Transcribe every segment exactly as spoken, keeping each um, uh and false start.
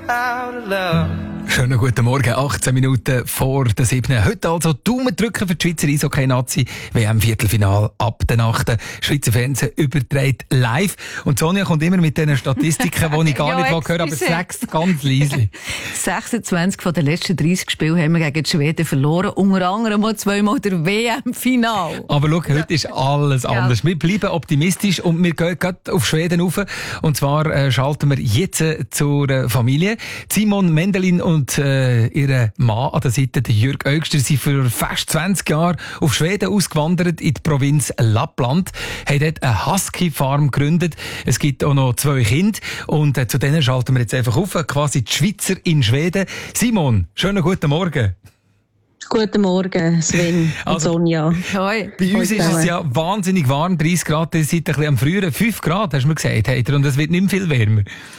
out of love. Schönen guten Morgen, achtzehn Minuten vor der siebten. Heute also Daumen drücken für die Schweizer Eishockey-Nazi. W M-Viertelfinal ab der Nacht. Schweizer Fernsehen überträgt live. Und Sonja kommt immer mit diesen Statistiken, die ich gar ja, nicht höre, aber sechs ganz leise. sechsundzwanzig von den letzten dreißig Spielen haben wir gegen die Schweden verloren. Unter anderem mal zweimal der W M-Final. Aber schau, heute ist alles anders. Ja. Wir bleiben optimistisch und wir gehen gerade auf Schweden rauf. Und zwar äh, schalten wir jetzt äh, zur äh, Familie. Simon Mendelin und äh, ihr Mann an der Seite, der Jürg Oegster, sind für fast zwanzig Jahre auf Schweden ausgewandert, in die Provinz Lappland, haben dort eine Husky-Farm gegründet. Es gibt auch noch zwei Kinder und äh, zu denen schalten wir jetzt einfach auf, quasi die Schweizer in Schweden. Simon, schönen guten Morgen. Guten Morgen, Sven und also, Sonja. Hoi. Bei uns ist es ja wahnsinnig warm, dreißig Grad, ihr seid ein bisschen am früheren, fünf Grad, hast du mir gesagt, habt ihr, und es wird nicht mehr viel wärmer.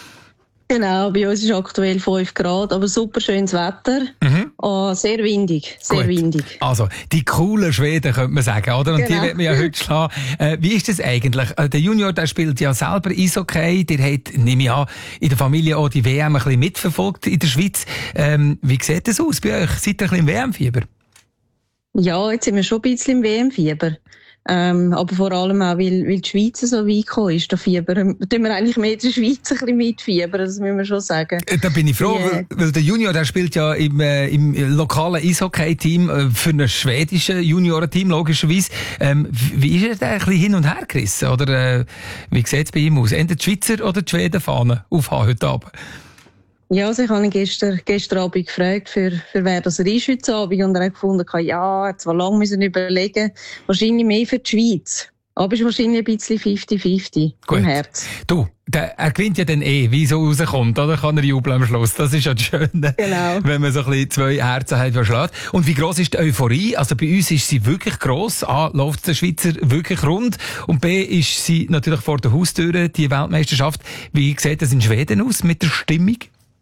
Genau, bei uns ist aktuell fünf Grad, aber super schönes Wetter. Mhm. Oh, sehr windig, sehr Gut. windig. Also, die coolen Schweden, könnte man sagen, oder? Und genau. Die werden wir ja heute schlagen. Äh, wie ist das eigentlich? Äh, der Junior, der spielt ja selber Eishockey. Der hat, nehme ich an, in der Familie auch die W M ein bisschen mitverfolgt in der Schweiz. Ähm, wie sieht das aus bei euch? Seid ihr ein bisschen im W M-Fieber? Ja, jetzt sind wir schon ein bisschen im W M-Fieber. Ähm, aber vor allem auch, weil, weil die Schweiz so weit gekommen ist, da fiebern, da tun wir eigentlich mehr in der Schweiz ein bisschen mitfiebern, das müssen wir schon sagen. Da bin ich froh, yeah. weil, weil der Junior, der spielt ja im, äh, im lokalen Eishockey-Team äh, für ein schwedisches Juniorenteam, logischerweise. Ähm, wie ist er da ein bisschen hin und her gerissen? Oder äh, wie sieht es bei ihm aus? Entweder die Schweizer oder die Schweden-Fahnen aufhaben heute Abend? Ja, also ich habe ihn gestern, gestern Abend gefragt, für, für wer das er ist heute Abend, und er hat gefunden, ja, er zwar lange müssen überlegen, wahrscheinlich mehr für die Schweiz. Aber es ist wahrscheinlich ein bisschen fifty fifty im Herz. Du, der, er gewinnt ja dann eh, wie so rauskommt, oder? Kann er jubeln am Schluss. Das ist ja das Schöne. Genau. Wenn man so ein bisschen zwei Herzen hat, die schlägt. Und wie gross ist die Euphorie? Also bei uns ist sie wirklich gross. A, läuft der Schweizer wirklich rund. Und B, ist sie natürlich vor der Haustür, die Weltmeisterschaft. Wie sieht das in Schweden aus mit der Stimmung?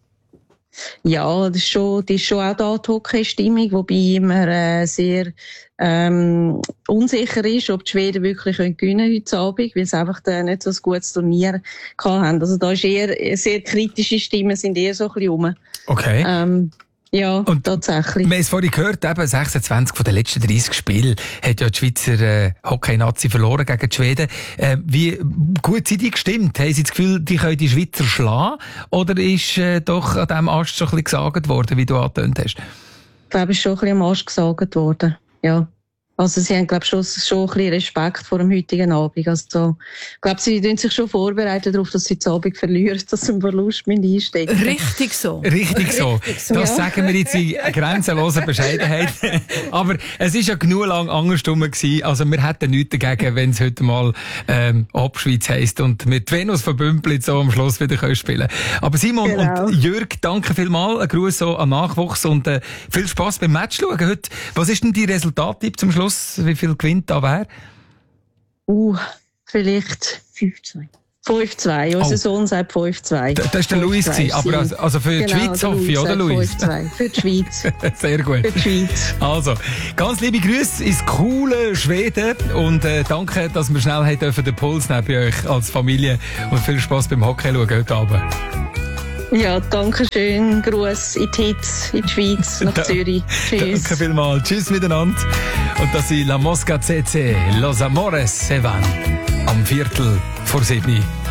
Ja, das ist schon, das ist schon auch da die Hockey-Stimmung, wobei immer äh, sehr ähm, unsicher ist, ob die Schweden wirklich können gewinnen heute Abend, weil sie einfach äh, nicht so ein gutes Turnier gehabt haben. Also da ist eher sehr kritische Stimmen, sind eher so ein bisschen rum. Okay. Ähm, Ja, und tatsächlich. Wir haben es vorhin gehört, eben sechsundzwanzig von den letzten dreißig Spielen hat ja die Schweizer äh, Hockey-Nazi verloren gegen die Schweden. Äh, wie gut sind die gestimmt? Haben Sie das Gefühl, die können die Schweizer schlagen? Oder ist äh, doch an diesem Ast schon ein bisschen gesagt worden, wie du angetönt hast? Ich glaube, es ist schon ein bisschen am Ast gesagt worden, ja. Also sie haben, glaube ich, schon, schon ein bisschen Respekt vor dem heutigen Abend. Also, ich glaube, sie tun sich schon vorbereiten darauf, dass sie den Abend verlieren, dass sie einen Verlust einstecken. Richtig so. Richtig so. Richtig so. Das ja. sagen wir jetzt in grenzenloser Bescheidenheit. Aber es war ja genug lang andersrum gewesen. Also wir hätten nichts dagegen, wenn es heute mal ähm, Abschweiz heisst und mit Venus von Bümplitz so am Schluss wieder können spielen. Aber Simon genau. und Jürg, danke vielmals. Ein Gruß so an Nachwuchs und äh, viel Spass beim Match schauen heute. Was ist denn die Resultattipp zum Schluss? Wie viel gewinnt da wer? Uh, vielleicht fünf zwei. fünf zwei. Unser oh. Sohn sagt fünf zwei. Das war der Luis, aber also, also für genau, die Schweiz hoffe ich, oder Luis? fünf zwei. Für die Schweiz. Sehr gut. Für die Schweiz. Also, ganz liebe Grüße ins coole Schweden und äh, danke, dass wir schnell haben dürfen den Puls nehmen bei euch als Familie und viel Spass beim Hockey schauen heute Abend. Ja, danke schön. Gruß in die Hitz, in die Schweiz, nach da, Zürich. Tschüss. Danke vielmals. Tschüss miteinander. Und das sind La Mosca C C, Los Amores se van. Am Viertel vor sieben.